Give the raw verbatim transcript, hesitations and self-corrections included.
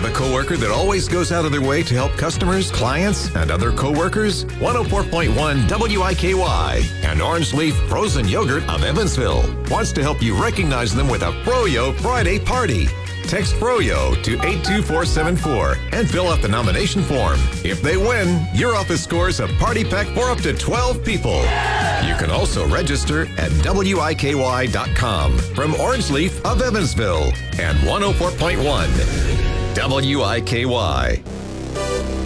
Have a coworker that always goes out of their way to help customers, clients, and other coworkers? one oh four point one W I K Y and Orange Leaf Frozen Yogurt of Evansville wants to help you recognize them with a Froyo Friday party. Text Froyo to eight two four seven four and fill out the nomination form. If they win, your office scores a party pack for up to twelve people. You can also register at W I K Y dot com from Orange Leaf of Evansville and one oh four point one W I K Y.